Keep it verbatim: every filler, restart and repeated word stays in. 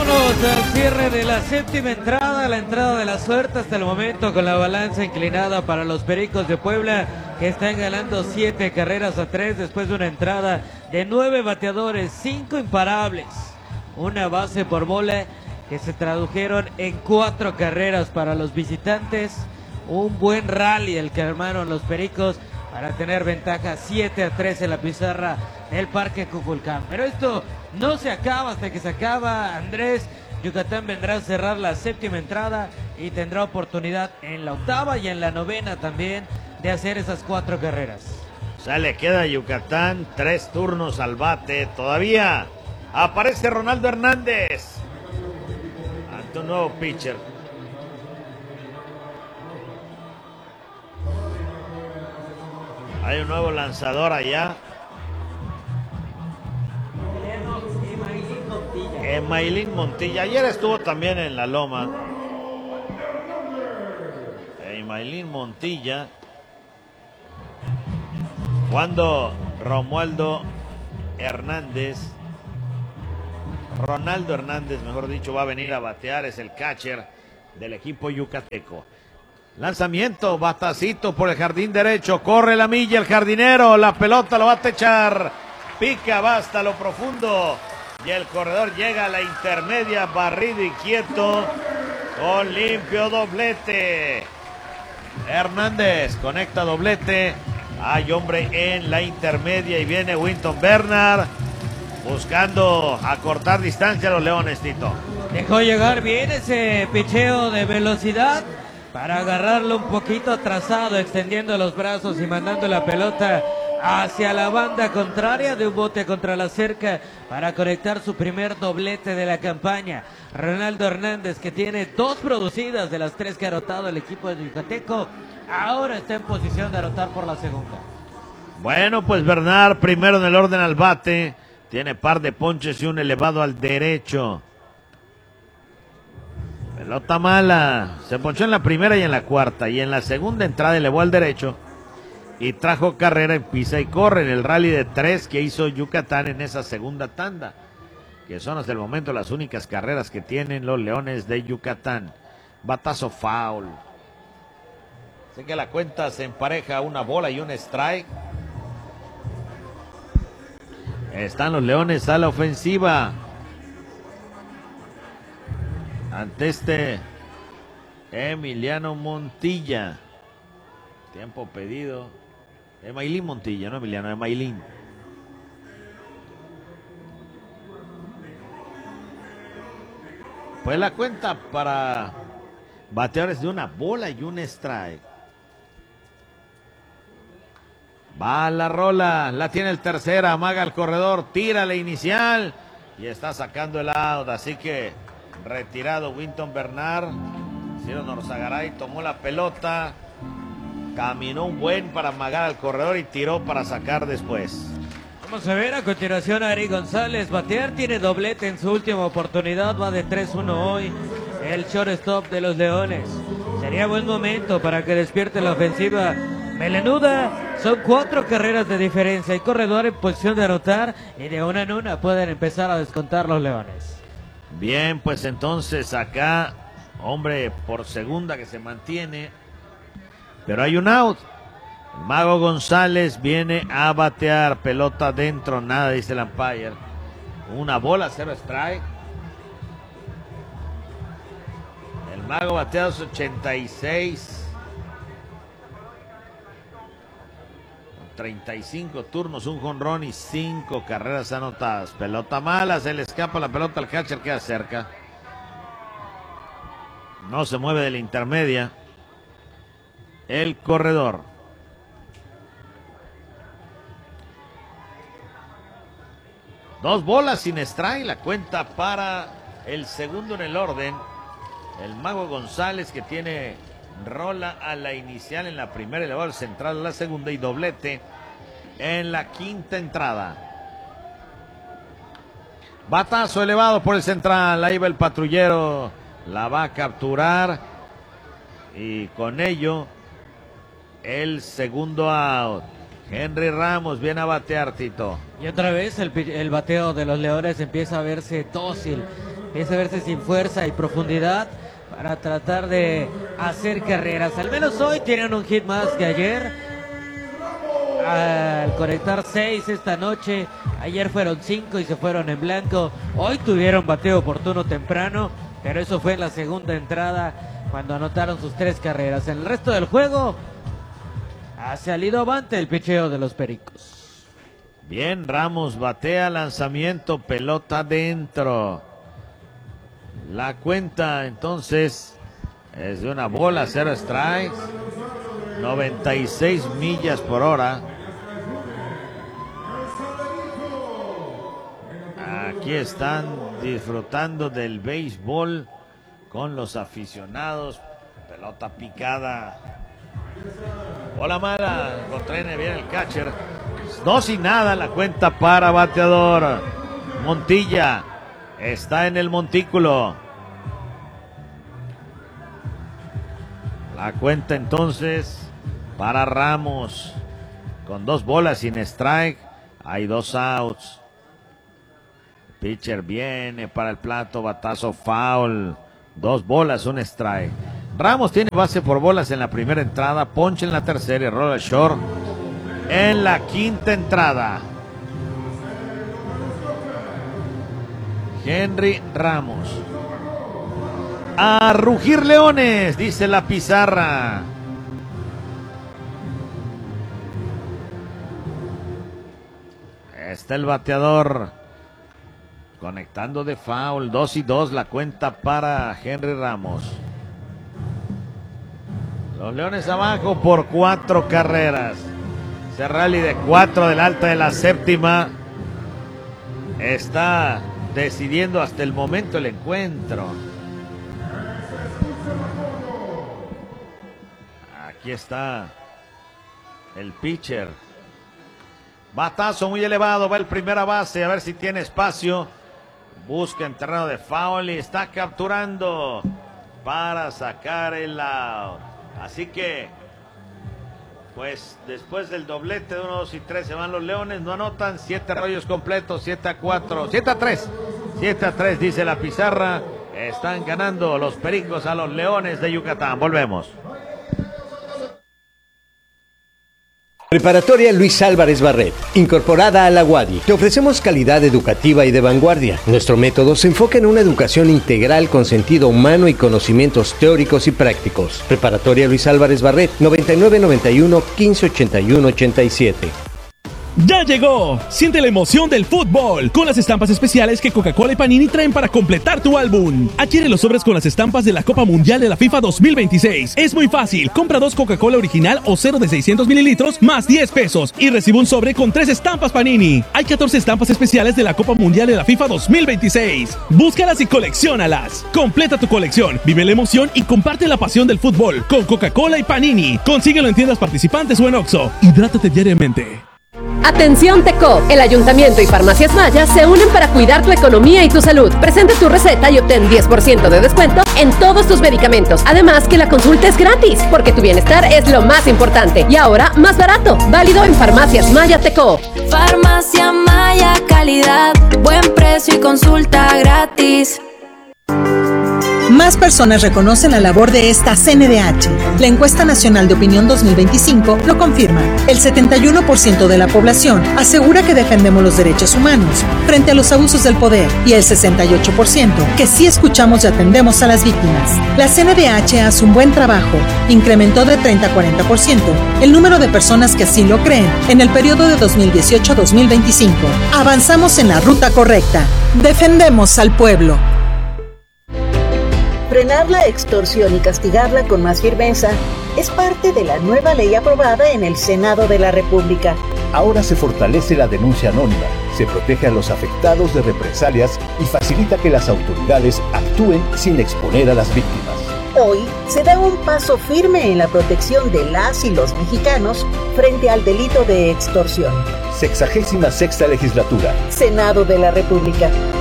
Vámonos al cierre de la séptima entrada, la entrada de la suerte hasta el momento, con la balanza inclinada para los Pericos de Puebla, que están ganando siete carreras a tres después de una entrada de nueve bateadores, cinco imparables, una base por bola que se tradujeron en cuatro carreras para los visitantes. Un buen rally el que armaron los Pericos para tener ventaja siete a tres en la pizarra del Parque Cuculcán. Pero esto no se acaba hasta que se acaba, Andrés. Yucatán vendrá a cerrar la séptima entrada y tendrá oportunidad en la octava y en la novena también de hacer esas cuatro carreras. O sea, le queda a Yucatán tres turnos al bate. Todavía aparece Ronaldo Hernández ante un nuevo pitcher. Hay un nuevo lanzador allá. Emailín Montilla. Ayer estuvo también en la loma. Emailín Montilla. Cuando Romualdo Hernández, Ronaldo Hernández, mejor dicho, va a venir a batear. Es el catcher del equipo yucateco. Lanzamiento, batacito por el jardín derecho. Corre la milla el jardinero. La pelota lo va a techar. Pica, va hasta lo profundo. Y el corredor llega a la intermedia, barrido y quieto. Con limpio doblete. Hernández conecta doblete. Hay hombre en la intermedia y viene Winton Bernard buscando acortar distancia a los Leones, Tito. Dejó llegar bien ese picheo de velocidad para agarrarlo un poquito atrasado, extendiendo los brazos y mandando la pelota hacia la banda contraria, de un bote contra la cerca para conectar su primer doblete de la campaña. Ronaldo Hernández, que tiene dos producidas de las tres que ha anotado el equipo de Yucateco, ahora está en posición de anotar por la segunda. Bueno, pues Bernard primero en el orden al bate, tiene par de ponches y un elevado al derecho. Pelota mala, se ponchó en la primera y en la cuarta, y en la segunda entrada elevó al derecho y trajo carrera en pisa y corre en el rally de tres que hizo Yucatán en esa segunda tanda, que son hasta el momento las únicas carreras que tienen los Leones de Yucatán. Batazo foul. Así que la cuenta se empareja, una bola y un strike. Están los Leones a la ofensiva ante este Emiliano Montilla. Tiempo pedido. Emailín Montilla, no Emiliano, Emailín. Pues la cuenta para bateadores de una bola y un strike. Va a la rola, la tiene el tercera, amaga el corredor, tira la inicial y está sacando el out. Así que retirado Winton Bernard. Ciro Norzagaray tomó la pelota, caminó un buen para amagar al corredor y tiró para sacar después. Vamos a ver a continuación a Eric González batear, tiene doblete en su última oportunidad, va de tres uno hoy el shortstop de los Leones. Sería buen momento para que despierte la ofensiva melenuda. Son cuatro carreras de diferencia, hay corredor en posición de anotar y de una en una pueden empezar a descontar los Leones. Bien, pues entonces acá, hombre por segunda que se mantiene, pero hay un out. El Mago González viene a batear, pelota dentro, nada, dice el umpire. Una bola, cero strike. El Mago batea a ochenta y seis. treinta y cinco turnos, un jonrón y cinco carreras anotadas. Pelota mala, se le escapa la pelota al catcher, queda cerca. No se mueve de la intermedia el corredor. Dos bolas sin strike, la cuenta para el segundo en el orden. El Mago González, que tiene rola a la inicial en la primera, elevado al central a la segunda y doblete en la quinta entrada. Batazo elevado por el central, ahí va el patrullero, la va a capturar y con ello el segundo out. Henry Ramos viene a batear, Tito. Y otra vez el, el bateo de los Leones empieza a verse dócil. empieza a verse sin fuerza y profundidad para tratar de hacer carreras. Al menos hoy tienen un hit más que ayer, al conectar seis esta noche. Ayer fueron cinco y se fueron en blanco. Hoy tuvieron bateo oportuno temprano, pero eso fue en la segunda entrada cuando anotaron sus tres carreras. En el resto del juego ha salido avante el picheo de los Pericos. Bien, Ramos batea, lanzamiento, pelota dentro. La cuenta entonces es de una bola, cero strikes, noventa y seis millas por hora. Aquí están disfrutando del béisbol con los aficionados. Pelota picada. Bola mala, contiene bien el catcher. Dos y nada la cuenta para bateador. Montilla está en el montículo. La cuenta entonces para Ramos. Con dos bolas sin strike, hay dos outs. Pitcher viene para el plato, batazo foul. Dos bolas, un strike. Ramos tiene base por bolas en la primera entrada, ponche en la tercera y rola short en la quinta entrada. Henry Ramos. A rugir leones, dice la pizarra. Está el bateador conectando de foul. Dos y dos la cuenta para Henry Ramos. Los Leones abajo por cuatro carreras. Ese rally de cuatro del alta de la séptima está decidiendo hasta el momento el encuentro. Aquí está el pitcher. Batazo muy elevado, va el primera base, a ver si tiene espacio. Busca en terreno de foul y está capturando para sacar el out. Así que, pues después del doblete de uno, dos y tres se van los Leones, no anotan. Siete rollos completos, siete a cuatro, siete a tres. siete a tres dice la pizarra. Están ganando los Pericos a los Leones de Yucatán. Volvemos. Preparatoria Luis Álvarez Barret, incorporada a la U A D I. Te ofrecemos calidad educativa y de vanguardia. Nuestro método se enfoca en una educación integral con sentido humano y conocimientos teóricos y prácticos. Preparatoria Luis Álvarez Barret, noventa y nueve noventa y uno, quince ochenta y uno ochenta y siete. ¡Ya llegó! Siente la emoción del fútbol con las estampas especiales que Coca-Cola y Panini traen para completar tu álbum. Adquiere los sobres con las estampas de la Copa Mundial de la FIFA dos mil veintiséis. Es muy fácil. Compra dos Coca-Cola original o cero de seiscientos mililitros más diez pesos y recibe un sobre con tres estampas Panini. Hay catorce estampas especiales de la Copa Mundial de la FIFA dos mil veintiséis. Búscalas y colecciónalas. Completa tu colección, vive la emoción y comparte la pasión del fútbol con Coca-Cola y Panini. Consíguelo en tiendas participantes o en Oxxo. Hidrátate diariamente. Atención Teco, el Ayuntamiento y Farmacias Maya se unen para cuidar tu economía y tu salud. Presenta tu receta y obtén diez por ciento de descuento en todos tus medicamentos. Además que la consulta es gratis, porque tu bienestar es lo más importante. Y ahora, más barato. Válido en Farmacias Maya Teco. Farmacia Maya, calidad, buen precio y consulta gratis. Más personas reconocen la labor de esta C N D H. La encuesta nacional de opinión dos mil veinticinco lo confirma. El setenta y uno por ciento de la población asegura que defendemos los derechos humanos frente a los abusos del poder y el sesenta y ocho por ciento que sí escuchamos y atendemos a las víctimas. La C N D H hace un buen trabajo. Incrementó de treinta a cuarenta por ciento el número de personas que así lo creen en el periodo de dos mil dieciocho a dos mil veinticinco. Avanzamos en la ruta correcta. Defendemos al pueblo. Frenar la extorsión y castigarla con más firmeza es parte de la nueva ley aprobada en el Senado de la República. Ahora se fortalece la denuncia anónima, se protege a los afectados de represalias y facilita que las autoridades actúen sin exponer a las víctimas. Hoy se da un paso firme en la protección de las y los mexicanos frente al delito de extorsión. Sexagésima sexta legislatura. Senado de la República.